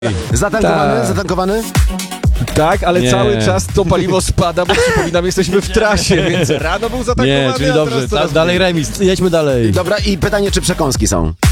Zatankowany? Tak. Zatankowany? Tak, ale Nie. cały czas to paliwo spada, bo przypominam, jesteśmy w trasie, więc rano był zatankowany, Nie, czyli a teraz dobrze. coraz Dalej remis. Jedźmy dalej. Dobra, i pytanie, czy przekąski są?